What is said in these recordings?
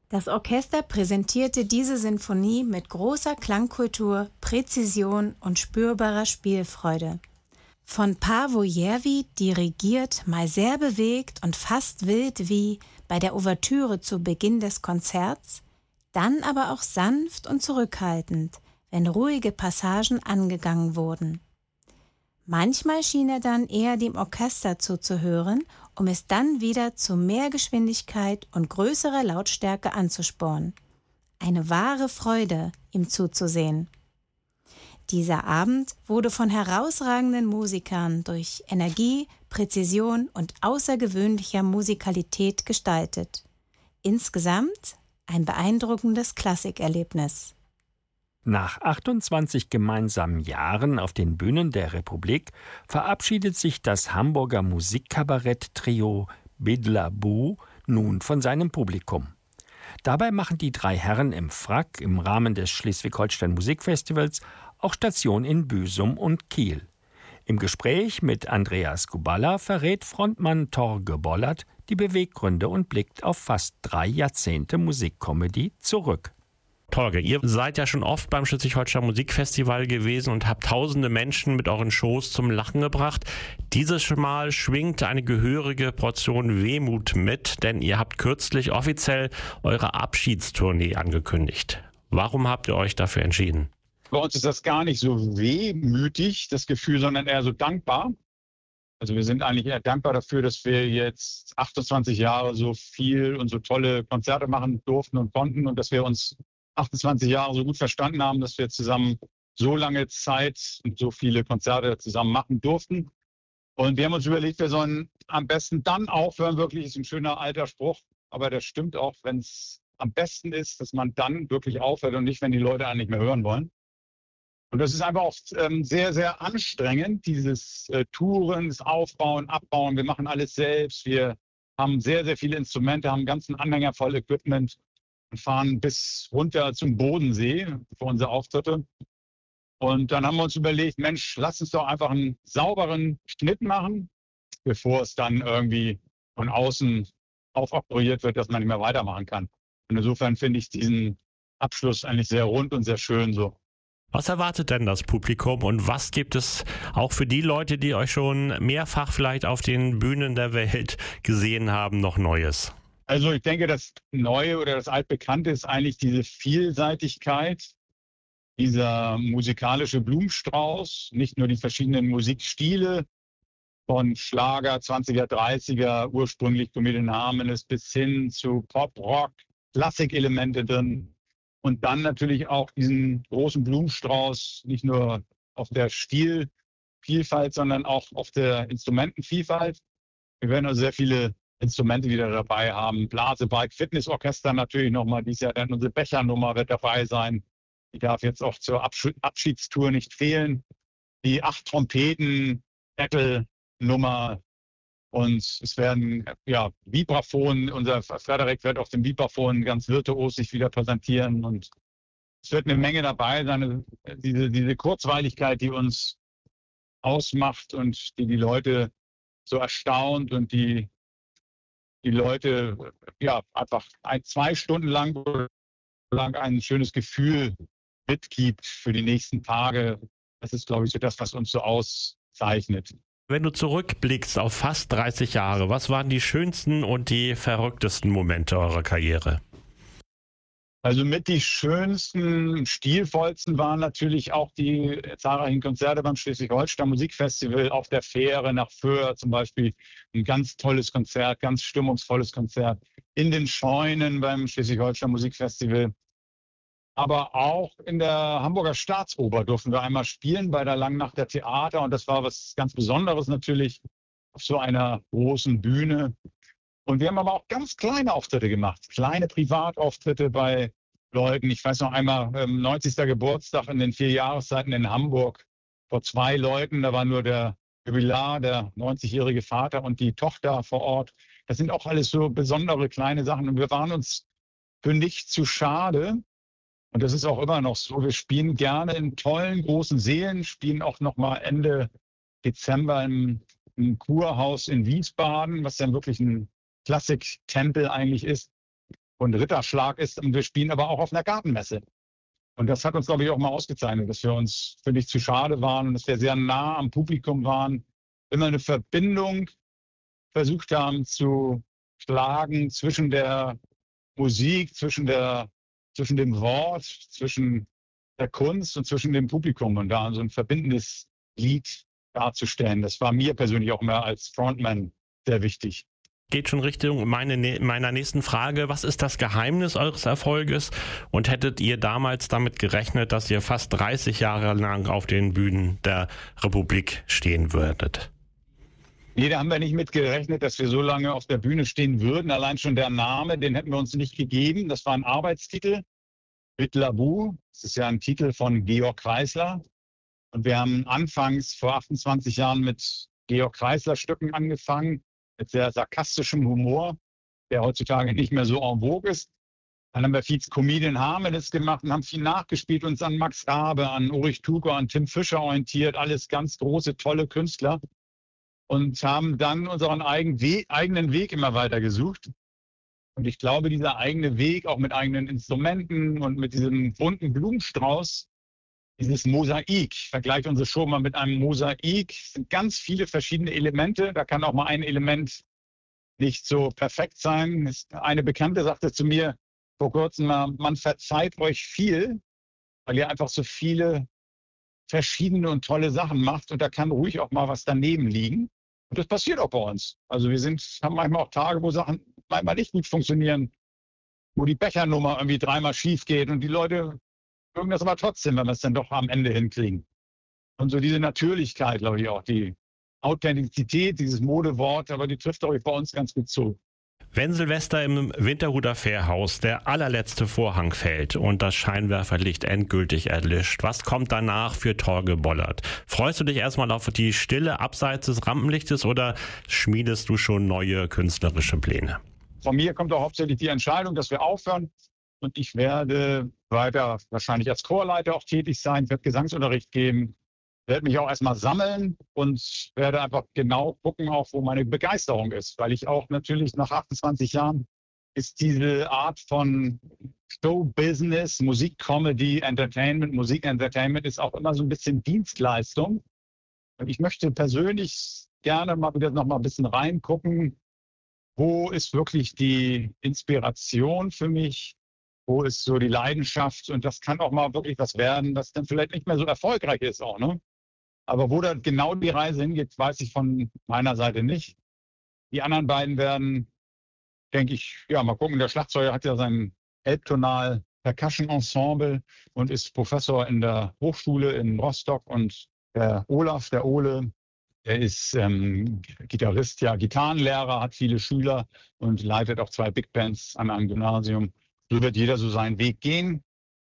Das Orchester präsentierte diese Sinfonie mit großer Klangkultur, Präzision und spürbarer Spielfreude. Von Paavo Järvi dirigiert, mal sehr bewegt und fast wild wie bei der Ouvertüre zu Beginn des Konzerts, dann aber auch sanft und zurückhaltend, wenn ruhige Passagen angegangen wurden. Manchmal schien er dann eher dem Orchester zuzuhören, um es dann wieder zu mehr Geschwindigkeit und größerer Lautstärke anzuspornen. Eine wahre Freude, ihm zuzusehen. Dieser Abend wurde von herausragenden Musikern durch Energie, Präzision und außergewöhnlicher Musikalität gestaltet. Insgesamt ein beeindruckendes Klassikerlebnis. Nach 28 gemeinsamen Jahren auf den Bühnen der Republik verabschiedet sich das Hamburger Musikkabarett-Trio Bidla Bu nun von seinem Publikum. Dabei machen die drei Herren im Frack im Rahmen des Schleswig-Holstein Musikfestivals auch Station in Büsum und Kiel. Im Gespräch mit Andreas Kubala verrät Frontmann Torge Bollert die Beweggründe und blickt auf fast 3 Jahrzehnte Musikkomödie zurück. Torge, ihr seid ja schon oft beim Schleswig-Holstein Musikfestival gewesen und habt tausende Menschen mit euren Shows zum Lachen gebracht. Dieses Mal schwingt eine gehörige Portion Wehmut mit, denn ihr habt kürzlich offiziell eure Abschiedstournee angekündigt. Warum habt ihr euch dafür entschieden? Bei uns ist das gar nicht so wehmütig, das Gefühl, sondern eher so dankbar. Also wir sind eigentlich eher dankbar dafür, dass wir jetzt 28 Jahre so viel und so tolle Konzerte machen durften und konnten und dass wir uns 28 Jahre so gut verstanden haben, dass wir zusammen so lange Zeit und so viele Konzerte zusammen machen durften. Und wir haben uns überlegt, wir sollen am besten dann aufhören. Wirklich ist ein schöner alter Spruch, aber das stimmt auch, wenn es am besten ist, dass man dann wirklich aufhört und nicht, wenn die Leute einen nicht mehr hören wollen. Und das ist einfach auch sehr, sehr anstrengend, dieses Touren, das Aufbauen, Abbauen. Wir machen alles selbst. Wir haben sehr, sehr viele Instrumente, haben einen ganzen Anhänger voll Equipment und fahren bis runter zum Bodensee für unsere Auftritte. Und dann haben wir uns überlegt, Mensch, lass uns doch einfach einen sauberen Schnitt machen, bevor es dann irgendwie von außen aufoktroyiert wird, dass man nicht mehr weitermachen kann. Und insofern finde ich diesen Abschluss eigentlich sehr rund und sehr schön so. Was erwartet denn das Publikum und was gibt es auch für die Leute, die euch schon mehrfach vielleicht auf den Bühnen der Welt gesehen haben, noch Neues? Also ich denke, das Neue oder das Altbekannte ist eigentlich diese Vielseitigkeit, dieser musikalische Blumenstrauß, nicht nur die verschiedenen Musikstile von Schlager, 20er, 30er, ursprünglich Comedian Harmonies bis hin zu Pop, Rock, Klassikelemente drin. Und dann natürlich auch diesen großen Blumenstrauß, nicht nur auf der Stilvielfalt, sondern auch auf der Instrumentenvielfalt. Wir werden also sehr viele Instrumente wieder dabei haben. Blasebalg, Fitnessorchester natürlich nochmal dieses Jahr. Dann unsere Bechernummer wird dabei sein. Die darf jetzt auch zur Abschiedstour nicht fehlen. Die 8 Trompeten, Battle-Nummer. Und es werden Vibraphon, unser Frederik wird auf dem Vibraphon ganz virtuos sich wieder präsentieren. Und es wird eine Menge dabei sein. Diese Kurzweiligkeit, die uns ausmacht und die Leute so erstaunt und die Leute einfach 2 Stunden lang ein schönes Gefühl mitgibt für die nächsten Tage. Das ist, glaube ich, so das, was uns so auszeichnet. Wenn du zurückblickst auf fast 30 Jahre, was waren die schönsten und die verrücktesten Momente eurer Karriere? Also mit die schönsten, stilvollsten waren natürlich auch die zahlreichen Konzerte beim Schleswig-Holstein Musikfestival auf der Fähre nach Föhr zum Beispiel. Ein ganz tolles Konzert, ganz stimmungsvolles Konzert. In den Scheunen beim Schleswig-Holstein Musikfestival. Aber auch in der Hamburger Staatsoper durften wir einmal spielen bei der Langnacht der Theater. Und das war was ganz Besonderes natürlich auf so einer großen Bühne. Und wir haben aber auch ganz kleine Auftritte gemacht. Kleine Privatauftritte bei Leuten. Ich weiß noch einmal, 90. Geburtstag in den 4 Jahreszeiten in Hamburg vor 2 Leuten. Da war nur der Jubilar, der 90-jährige Vater und die Tochter vor Ort. Das sind auch alles so besondere kleine Sachen. Und wir waren uns für nichts zu schade. Und das ist auch immer noch so. Wir spielen gerne in tollen, großen Sälen, spielen auch noch mal Ende Dezember im Kurhaus in Wiesbaden, was dann wirklich ein Klassik-Tempel eigentlich ist. und Ritterschlag ist. Und wir spielen aber auch auf einer Gartenmesse. Und das hat uns, glaube ich, auch mal ausgezeichnet, dass wir uns für nicht zu schade waren und dass wir sehr nah am Publikum waren, immer eine Verbindung versucht haben zu schlagen zwischen der Musik, zwischen dem Wort, zwischen der Kunst und zwischen dem Publikum und da so ein verbindendes Lied darzustellen. Das war mir persönlich auch immer als Frontman sehr wichtig. Geht schon Richtung meiner nächsten Frage. Was ist das Geheimnis eures Erfolges? Und hättet ihr damals damit gerechnet, dass ihr fast 30 Jahre lang auf den Bühnen der Republik stehen würdet? Nee, da haben wir nicht mit gerechnet, dass wir so lange auf der Bühne stehen würden. Allein schon der Name, den hätten wir uns nicht gegeben. Das war ein Arbeitstitel. Bidlaboo. Das ist ja ein Titel von Georg Kreisler. Und wir haben anfangs vor 28 Jahren mit Georg Kreisler Stücken angefangen, mit sehr sarkastischem Humor, der heutzutage nicht mehr so en vogue ist. Dann haben wir viel Comedian Harmonies gemacht und haben viel nachgespielt, uns an Max Rabe, an Ulrich Tucher, an Tim Fischer orientiert. Alles ganz große, tolle Künstler. Und haben dann unseren eigenen Weg immer weiter gesucht. Und ich glaube, dieser eigene Weg, auch mit eigenen Instrumenten und mit diesem bunten Blumenstrauß, dieses Mosaik, ich vergleiche unsere Show mal mit einem Mosaik, es sind ganz viele verschiedene Elemente. Da kann auch mal ein Element nicht so perfekt sein. Eine Bekannte sagte zu mir vor kurzem mal, man verzeiht euch viel, weil ihr einfach so viele verschiedene und tolle Sachen macht. Und da kann ruhig auch mal was daneben liegen. Und das passiert auch bei uns. Also wir haben manchmal auch Tage, wo Sachen manchmal nicht gut funktionieren, wo die Bechernummer irgendwie dreimal schief geht und die Leute mögen das aber trotzdem, wenn wir es dann doch am Ende hinkriegen. Und so diese Natürlichkeit, glaube ich auch, die Authentizität, dieses Modewort, aber die trifft, glaube ich, bei uns ganz gut zu. Wenn Silvester im Winterhuder Fährhaus der allerletzte Vorhang fällt und das Scheinwerferlicht endgültig erlischt, was kommt danach für Torge Bollert? Freust du dich erstmal auf die Stille abseits des Rampenlichtes oder schmiedest du schon neue künstlerische Pläne? Von mir kommt auch hauptsächlich die Entscheidung, dass wir aufhören. Und ich werde weiter wahrscheinlich als Chorleiter auch tätig sein, werde Gesangsunterricht geben, werde mich auch erstmal sammeln und werde einfach genau gucken, auch wo meine Begeisterung ist. Weil ich auch natürlich nach 28 Jahren ist diese Art von Show-Business, Musik-Comedy, Entertainment, Musik-Entertainment ist auch immer so ein bisschen Dienstleistung. Und ich möchte persönlich gerne mal wieder noch mal ein bisschen reingucken, wo ist wirklich die Inspiration für mich? Wo ist so die Leidenschaft? Und das kann auch mal wirklich was werden, das dann vielleicht nicht mehr so erfolgreich ist auch, ne? Aber wo da genau die Reise hingeht, weiß ich von meiner Seite nicht. Die anderen beiden werden, denke ich, ja, mal gucken. Der Schlagzeuger hat ja sein Elbtonal Percussion Ensemble und ist Professor in der Hochschule in Rostock. Und der Olaf, der Ole, der ist Gitarrist, ja, Gitarrenlehrer, hat viele Schüler und leitet auch 2 Big Bands an einem Gymnasium. So wird jeder so seinen Weg gehen.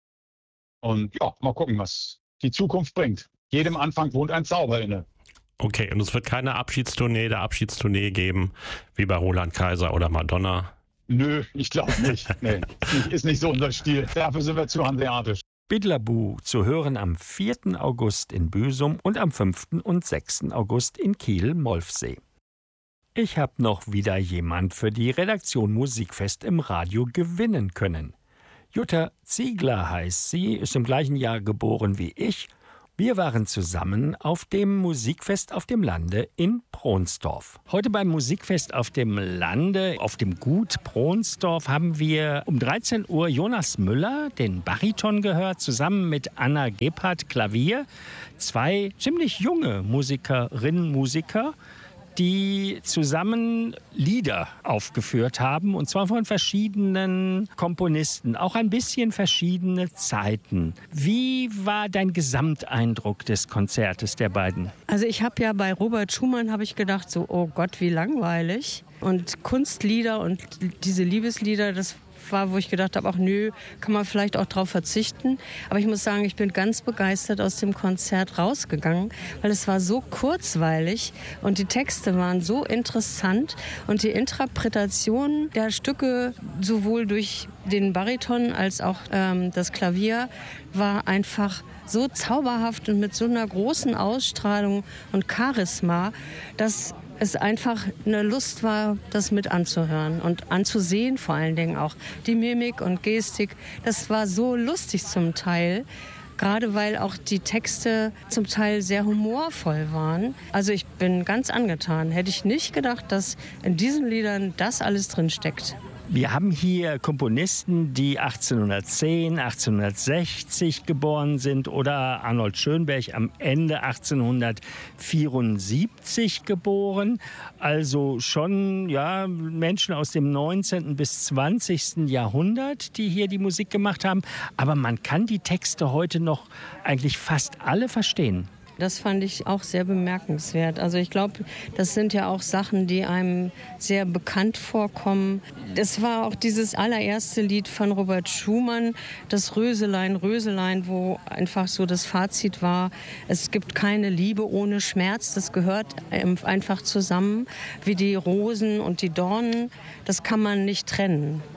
Und ja, mal gucken, was die Zukunft bringt. Jedem Anfang wohnt ein Zauber inne. Okay, und es wird keine Abschiedstournee geben, wie bei Roland Kaiser oder Madonna? Nö, ich glaube nicht. Nee, ist nicht so unser Stil. Dafür sind wir zu hanseatisch. Bidlaboo zu hören am 4. August in Büsum und am 5. und 6. August in Kiel-Molfsee. Ich habe noch wieder jemand für die Redaktion Musikfest im Radio gewinnen können. Jutta Ziegler heißt sie, ist im gleichen Jahr geboren wie ich. Wir waren zusammen auf dem Musikfest auf dem Lande in Pronsdorf. Heute beim Musikfest auf dem Lande, auf dem Gut Pronsdorf, haben wir um 13 Uhr Jonas Müller, den Bariton, gehört, zusammen mit Anna Gebhardt, Klavier. 2 ziemlich junge Musikerinnen, Musiker, die zusammen Lieder aufgeführt haben, und zwar von verschiedenen Komponisten, auch ein bisschen verschiedene Zeiten. Wie war dein Gesamteindruck des Konzertes der beiden? Also ich habe ja bei Robert Schumann habe ich gedacht, so, oh Gott, wie langweilig. Und Kunstlieder und diese Liebeslieder, das war, wo ich gedacht habe, ach nö, kann man vielleicht auch drauf verzichten. Aber ich muss sagen, ich bin ganz begeistert aus dem Konzert rausgegangen, weil es war so kurzweilig und die Texte waren so interessant und die Interpretation der Stücke sowohl durch den Bariton als auch das Klavier war einfach so zauberhaft und mit so einer großen Ausstrahlung und Charisma, dass es einfach eine Lust war, das mit anzuhören und anzusehen, vor allen Dingen auch die Mimik und Gestik. Das war so lustig zum Teil, gerade weil auch die Texte zum Teil sehr humorvoll waren. Also ich bin ganz angetan. Hätte ich nicht gedacht, dass in diesen Liedern das alles drin steckt. Wir haben hier Komponisten, die 1810, 1860 geboren sind oder Arnold Schönberg am Ende 1874 geboren. Also schon Menschen aus dem 19. bis 20. Jahrhundert, die hier die Musik gemacht haben. Aber man kann die Texte heute noch eigentlich fast alle verstehen. Das fand ich auch sehr bemerkenswert. Also ich glaube, das sind ja auch Sachen, die einem sehr bekannt vorkommen. Das war auch dieses allererste Lied von Robert Schumann, das Röselein, Röselein, wo einfach so das Fazit war, es gibt keine Liebe ohne Schmerz. Das gehört einfach zusammen, wie die Rosen und die Dornen. Das kann man nicht trennen.